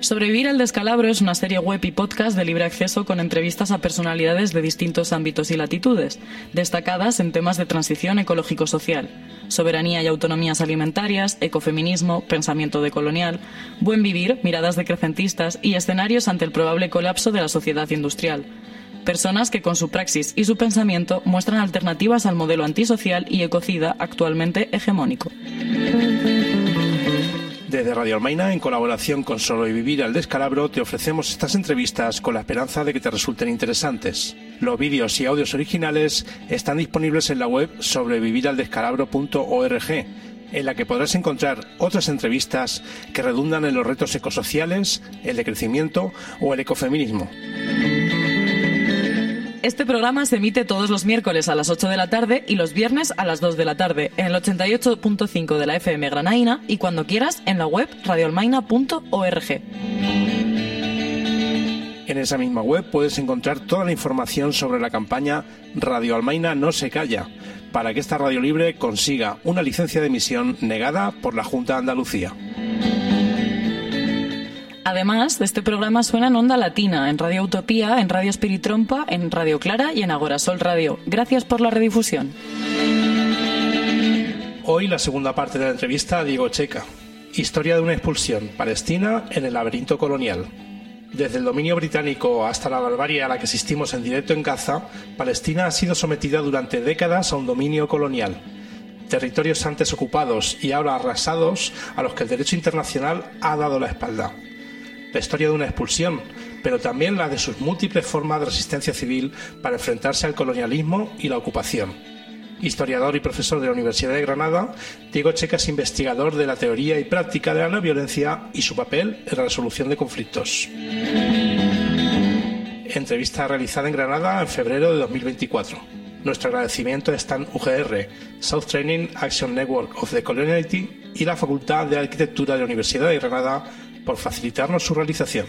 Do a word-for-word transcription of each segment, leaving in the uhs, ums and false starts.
Sobrevivir al descalabro es una serie web y podcast de libre acceso con entrevistas a personalidades de distintos ámbitos y latitudes, destacadas en temas de transición ecológico-social, soberanía y autonomías alimentarias, ecofeminismo, pensamiento decolonial, buen vivir, miradas decrecentistas y escenarios ante el probable colapso de la sociedad industrial. Personas que con su praxis y su pensamiento muestran alternativas al modelo antisocial y ecocida actualmente hegemónico. Desde Radio Almaina, en colaboración con Sobrevivir al Descalabro, te ofrecemos estas entrevistas con la esperanza de que te resulten interesantes. Los vídeos y audios originales están disponibles en la web sobrevivir al descalabro punto org, en la que podrás encontrar otras entrevistas que redundan en los retos ecosociales, el decrecimiento o el ecofeminismo. Este programa se emite todos los miércoles a las ocho de la tarde y los viernes a las dos de la tarde en el ochenta y ocho punto cinco de la F M Granaína y cuando quieras en la web radio almaina punto org. En esa misma web puedes encontrar toda la información sobre la campaña Radio Almaina no se calla, para que esta radio libre consiga una licencia de emisión negada por la Junta de Andalucía. Además, este programa suena en Onda Latina, en Radio Utopía, en Radio Espiritrompa, en Radio Clara y en Agorasol Radio. Gracias por la redifusión. Hoy la segunda parte de la entrevista a Diego Checa. Historia de una expulsión palestina en el laberinto colonial. Desde el dominio británico hasta la barbarie a la que asistimos en directo en Gaza, Palestina ha sido sometida durante décadas a un dominio colonial. Territorios antes ocupados y ahora arrasados a los que el derecho internacional ha dado la espalda. La historia de una expulsión, pero también la de sus múltiples formas de resistencia civil para enfrentarse al colonialismo y la ocupación. Historiador y profesor de la Universidad de Granada, Diego Checa es investigador de la teoría y práctica de la no violencia y su papel en la resolución de conflictos. Entrevista realizada en Granada en febrero de dos mil veinticuatro. Nuestro agradecimiento está en U G R, South Training Action Network of the Coloniality y la Facultad de Arquitectura de la Universidad de Granada por facilitarnos su realización.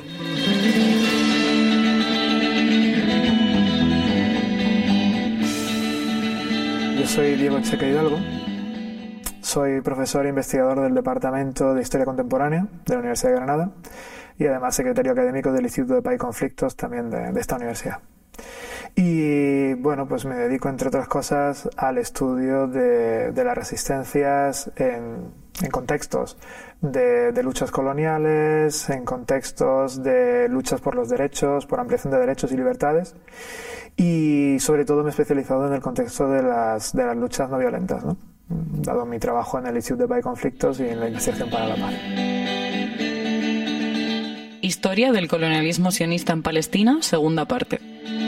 Yo soy Diego Checa Hidalgo, soy profesor e investigador del Departamento de Historia Contemporánea de la Universidad de Granada y además secretario académico del Instituto de Paz y Conflictos también de, de esta universidad. Y bueno, pues me dedico entre otras cosas al estudio de, de las resistencias en, en contextos de, de luchas coloniales, en contextos de luchas por los derechos, por ampliación de derechos y libertades, y sobre todo me he especializado en el contexto de las, de las luchas no violentas, ¿no? Dado mi trabajo en el Instituto de Paz y Conflictos y en la investigación para la paz. Historia del colonialismo sionista en Palestina, segunda parte.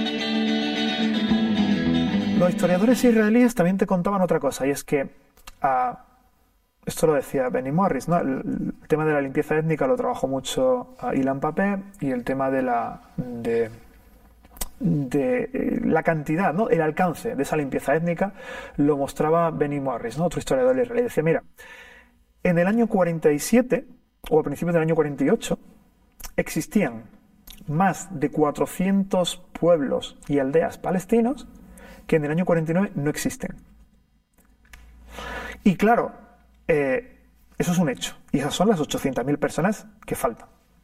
Los historiadores israelíes también te contaban otra cosa, y es que, uh, esto lo decía Benny Morris, ¿no? El, el tema de la limpieza étnica lo trabajó mucho uh, Ilan Pappé, y el tema de la, de, de eh, la cantidad, ¿no? El alcance de esa limpieza étnica lo mostraba Benny Morris, ¿no? Otro historiador israelí. Decía, mira, en el año cuarenta y siete, o a principios del año cuarenta y ocho, existían más de cuatrocientos pueblos y aldeas palestinos que en el año cuarenta y nueve no existen. Y claro, eh, eso es un hecho. Y esas son las ochocientas mil personas que faltan.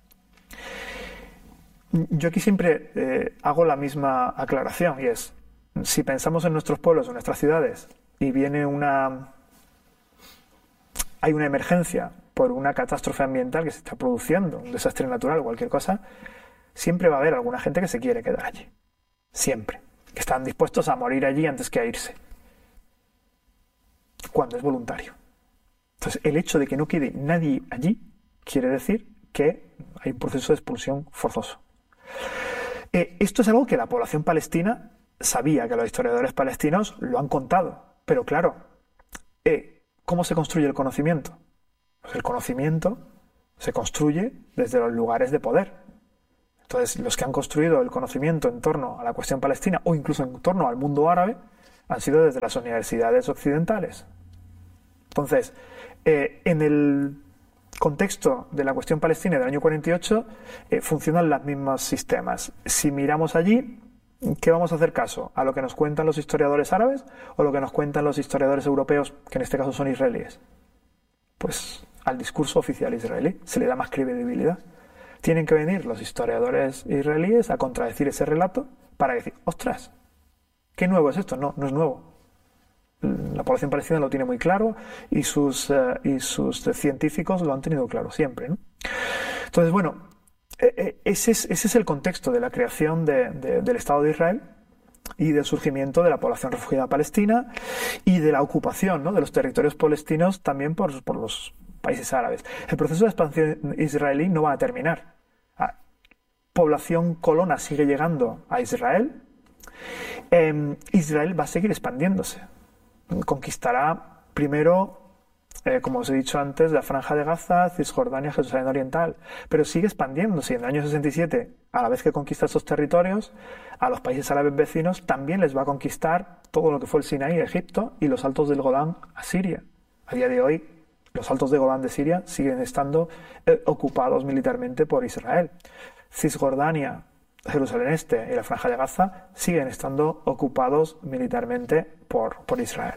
Yo aquí siempre eh, hago la misma aclaración, y es, si pensamos en nuestros pueblos, en nuestras ciudades, y viene una... hay una emergencia por una catástrofe ambiental que se está produciendo, un desastre natural o cualquier cosa, siempre va a haber alguna gente que se quiere quedar allí. Siempre. Que están dispuestos a morir allí antes que a irse. Cuando es voluntario. Entonces, el hecho de que no quede nadie allí quiere decir que hay un proceso de expulsión forzoso. Eh, esto es algo que la población palestina sabía, que los historiadores palestinos lo han contado. Pero claro, eh, ¿cómo se construye el conocimiento? Pues el conocimiento se construye desde los lugares de poder. Entonces, los que han construido el conocimiento en torno a la cuestión palestina o incluso en torno al mundo árabe han sido desde las universidades occidentales. Entonces, eh, en el contexto de la cuestión palestina del año cuarenta y ocho eh, funcionan los mismos sistemas. Si miramos allí, ¿qué vamos a hacer caso? ¿A lo que nos cuentan los historiadores árabes o lo que nos cuentan los historiadores europeos, que en este caso son israelíes? Pues al discurso oficial israelí se le da más credibilidad. tienen que venir los historiadores israelíes a contradecir ese relato para decir, ostras, ¿qué nuevo es esto? No, no es nuevo. La población palestina lo tiene muy claro y sus, uh, y sus científicos lo han tenido claro siempre, ¿no? Entonces, bueno, ese es, ese es el contexto de la creación de, de, del Estado de Israel y del surgimiento de la población refugiada palestina y de la ocupación, ¿no?, de los territorios palestinos también por, por los países árabes. El proceso de expansión israelí no va a terminar. La población colona sigue llegando a Israel. Eh, Israel va a seguir expandiéndose. Conquistará primero, eh, como os he dicho antes, la Franja de Gaza, Cisjordania, Jerusalén Oriental, pero sigue expandiéndose. En el año sesenta y siete, a la vez que conquista estos territorios, a los países árabes vecinos también les va a conquistar todo lo que fue el Sinaí, Egipto, y los altos del Golán a Siria. A día de hoy, los altos del Golán de Siria siguen estando eh, ocupados militarmente por Israel. Cisjordania, Jerusalén Este y la Franja de Gaza siguen estando ocupados militarmente por, por Israel.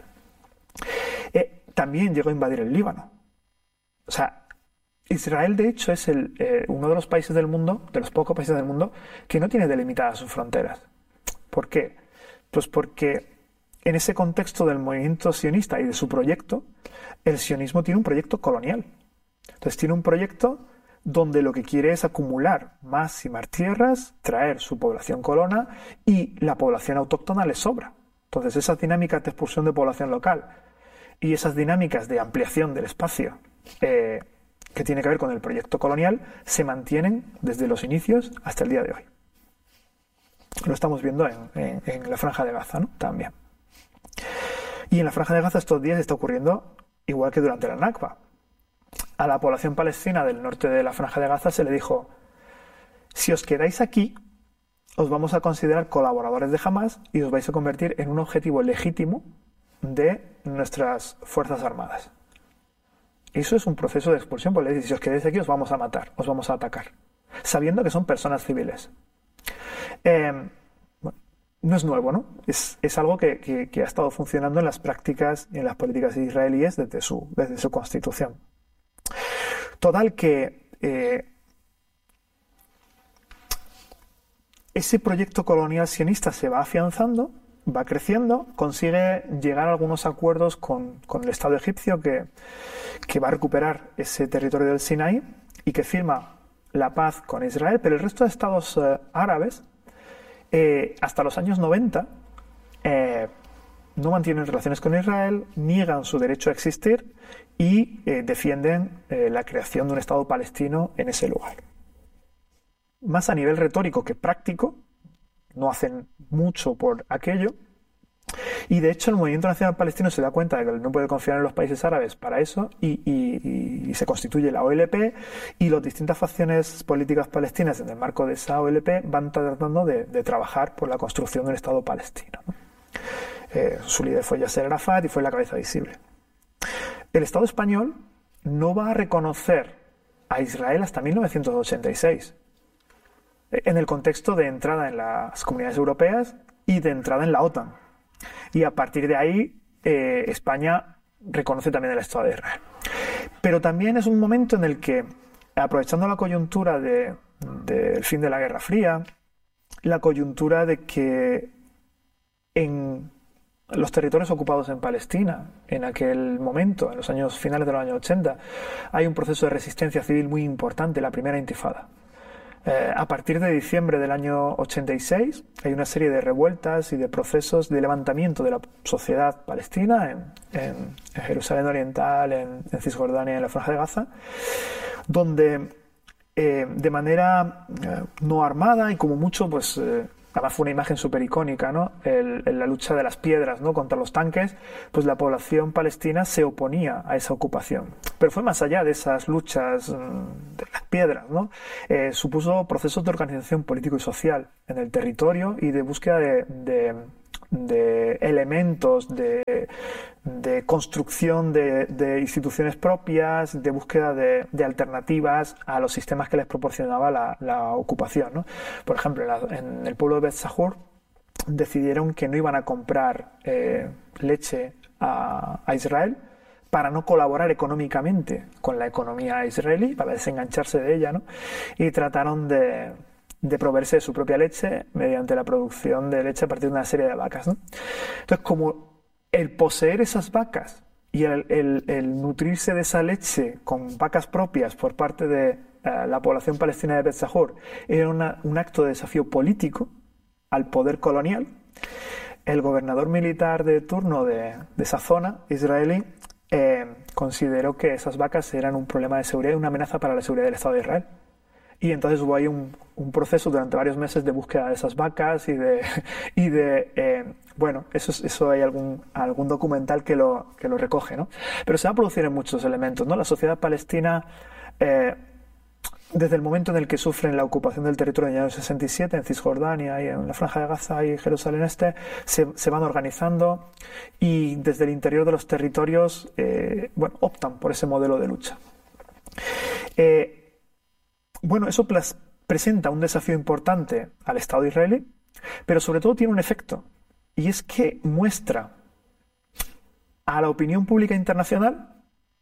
Eh, también llegó a invadir el Líbano. O sea, Israel de hecho es el, eh, uno de los países del mundo, de los pocos países del mundo, que no tiene delimitadas sus fronteras. ¿Por qué? Pues porque en ese contexto del movimiento sionista y de su proyecto, el sionismo tiene un proyecto colonial. Entonces tiene un proyecto donde lo que quiere es acumular más y más tierras, traer su población colona y la población autóctona le sobra. Entonces esas dinámicas de expulsión de población local y esas dinámicas de ampliación del espacio eh, que tiene que ver con el proyecto colonial se mantienen desde los inicios hasta el día de hoy. Lo estamos viendo en, en, en la Franja de Gaza, ¿no?, también. Y en la Franja de Gaza estos días está ocurriendo igual que durante la Nakba. A la población palestina del norte de la Franja de Gaza se le dijo: si os quedáis aquí, os vamos a considerar colaboradores de Hamás y os vais a convertir en un objetivo legítimo de nuestras Fuerzas Armadas. Eso es un proceso de expulsión, porque le dice: si os quedáis aquí os vamos a matar, os vamos a atacar, sabiendo que son personas civiles. Eh, bueno, no es nuevo, ¿no? Es, es algo que, que, que ha estado funcionando en las prácticas y en las políticas israelíes desde su, desde su constitución. Total que eh, ese proyecto colonial sionista se va afianzando, va creciendo, consigue llegar a algunos acuerdos con, con el Estado egipcio que, que va a recuperar ese territorio del Sinaí y que firma la paz con Israel, pero el resto de estados eh, árabes eh, hasta los años noventa eh, no mantienen relaciones con Israel, niegan su derecho a existir y eh, defienden eh, la creación de un Estado palestino en ese lugar. Más a nivel retórico que práctico, no hacen mucho por aquello, y de hecho el movimiento nacional palestino se da cuenta de que no puede confiar en los países árabes para eso y, y, y se constituye la O L P, y las distintas facciones políticas palestinas en el marco de esa O L P van tratando de, de trabajar por la construcción de un Estado palestino, ¿no? Eh, su líder fue Yasser Arafat y fue la cabeza visible. El Estado español no va a reconocer a Israel hasta mil novecientos ochenta y seis, en el contexto de entrada en las comunidades europeas y de entrada en la OTAN. Y a partir de ahí, eh, España reconoce también el Estado de Israel. Pero también es un momento en el que, aprovechando la coyuntura de, del fin de la Guerra Fría, la coyuntura de que en los territorios ocupados en Palestina, en aquel momento, en los años finales de los años ochenta, hay un proceso de resistencia civil muy importante, la primera intifada. Eh, a partir de diciembre del año ochenta y seis hay una serie de revueltas y de procesos de levantamiento de la sociedad palestina en, en, en Jerusalén Oriental, en, en Cisjordania y en la Franja de Gaza, donde eh, de manera eh, no armada y como mucho, pues eh, además fue una imagen súper icónica, ¿no? El, el, la lucha de las piedras, ¿no?, contra los tanques, pues la población palestina se oponía a esa ocupación. Pero fue más allá de esas luchas de las piedras, ¿no? Eh, supuso procesos de organización político y social en el territorio y de búsqueda de, de, de elementos, de, de construcción de, de instituciones propias, de búsqueda de, de alternativas a los sistemas que les proporcionaba la, la ocupación, ¿no? Por ejemplo, en, la, en el pueblo de Bet Sahur decidieron que no iban a comprar eh, leche a, a Israel para no colaborar económicamente con la economía israelí, para desengancharse de ella, ¿no? Y trataron de, de proveerse de su propia leche mediante la producción de leche a partir de una serie de vacas, ¿no? Entonces, como el poseer esas vacas y el, el, el nutrirse de esa leche con vacas propias por parte de uh, la población palestina de Beth Sahur era una, un acto de desafío político al poder colonial, el gobernador militar de turno de, de esa zona israelí eh, consideró que esas vacas eran un problema de seguridad y una amenaza para la seguridad del Estado de Israel. Y entonces hubo ahí un, un proceso durante varios meses de búsqueda de esas vacas y de, y de eh, bueno, eso, eso hay algún, algún documental que lo, que lo recoge, ¿no? Pero se va a producir en muchos elementos, ¿no? La sociedad palestina, eh, desde el momento en el que sufren la ocupación del territorio en el año sesenta y siete, en Cisjordania y en la Franja de Gaza y Jerusalén Este, se, se van organizando y desde el interior de los territorios, eh, bueno, optan por ese modelo de lucha. Eh, Bueno, eso presenta un desafío importante al Estado israelí, pero sobre todo tiene un efecto, y es que muestra a la opinión pública internacional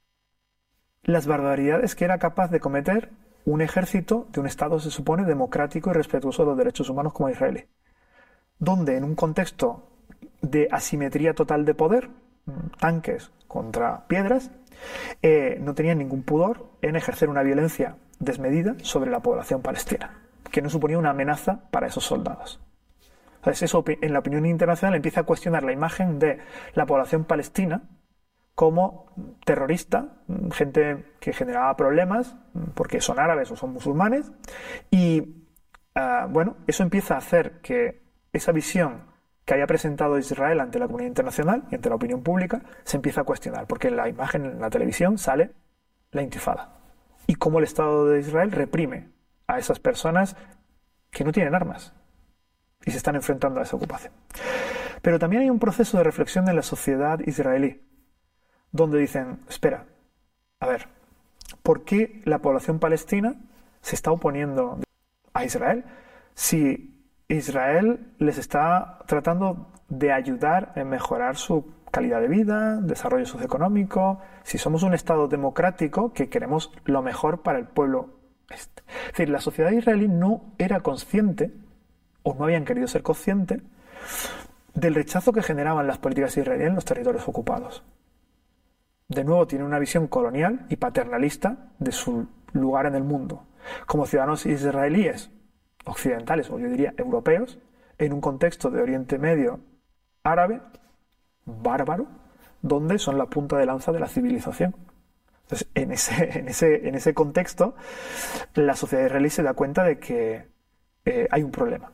las barbaridades que era capaz de cometer un ejército de un Estado, se supone, democrático y respetuoso de los derechos humanos como israelí, donde en un contexto de asimetría total de poder, tanques contra piedras, eh, no tenían ningún pudor en ejercer una violencia desmedida sobre la población palestina, que no suponía una amenaza para esos soldados. Entonces, eso en la opinión internacional empieza a cuestionar la imagen de la población palestina como terrorista, gente que generaba problemas porque son árabes o son musulmanes, y uh, bueno, eso empieza a hacer que esa visión que haya presentado Israel ante la comunidad internacional y ante la opinión pública se empieza a cuestionar, porque en la imagen, en la televisión, sale la intifada y cómo el Estado de Israel reprime a esas personas que no tienen armas y se están enfrentando a esa ocupación. Pero también hay un proceso de reflexión en la sociedad israelí, donde dicen, espera, a ver, ¿por qué la población palestina se está oponiendo a Israel si Israel les está tratando de ayudar en mejorar su calidad de vida, desarrollo socioeconómico, si somos un Estado democrático que queremos lo mejor para el pueblo este? Es decir, la sociedad israelí no era consciente, o no habían querido ser conscientes, del rechazo que generaban las políticas israelíes en los territorios ocupados. De nuevo, tiene una visión colonial y paternalista de su lugar en el mundo. Como ciudadanos israelíes, occidentales, o yo diría europeos, en un contexto de Oriente Medio árabe, bárbaro, donde son la punta de lanza de la civilización. Entonces, en ese, en ese, en ese contexto, la sociedad israelí se da cuenta de que eh, hay un problema.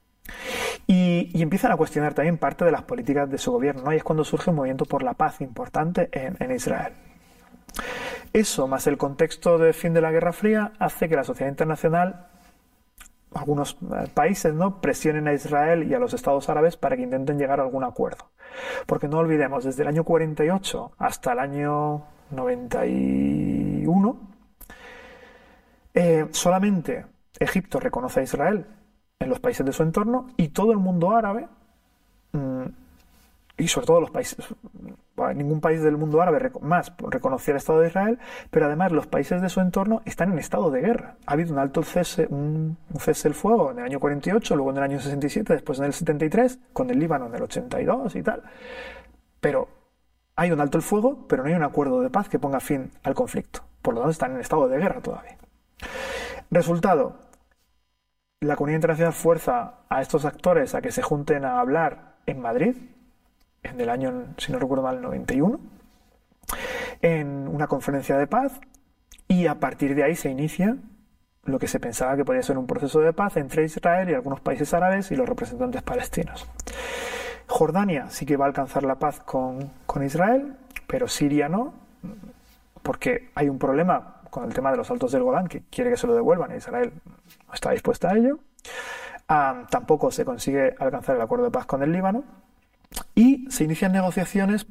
Y, y empiezan a cuestionar también parte de las políticas de su gobierno, ¿no? Y es cuando surge un movimiento por la paz importante en, en Israel. Eso, más el contexto de fin de la Guerra Fría, hace que la sociedad internacional, algunos países, ¿no?, presionen a Israel y a los estados árabes para que intenten llegar a algún acuerdo. Porque no olvidemos, desde el año cuarenta y ocho hasta el año noventa y uno, eh, solamente Egipto reconoce a Israel en los países de su entorno, y todo el mundo árabe, mmm, y sobre todo los países, bueno, ningún país del mundo árabe más reconocía el Estado de Israel, pero además los países de su entorno están en estado de guerra. Ha habido un alto cese, un, un cese el fuego en el año cuarenta y ocho, luego en el año sesenta y siete, después en el setenta y tres, con el Líbano en el ochenta y dos y tal. Pero hay un alto el fuego, pero no hay un acuerdo de paz que ponga fin al conflicto. Por lo tanto, están en estado de guerra todavía. Resultado, la comunidad internacional fuerza a estos actores a que se junten a hablar en Madrid, en el año, si no recuerdo mal, noventa y uno, en una conferencia de paz, y a partir de ahí se inicia lo que se pensaba que podía ser un proceso de paz entre Israel y algunos países árabes y los representantes palestinos. Jordania sí que va a alcanzar la paz con, con Israel, pero Siria no, porque hay un problema con el tema de los Altos del Golán, que quiere que se lo devuelvan, y Israel no está dispuesta a ello. Um, tampoco se consigue alcanzar el acuerdo de paz con el Líbano, y se inician negociaciones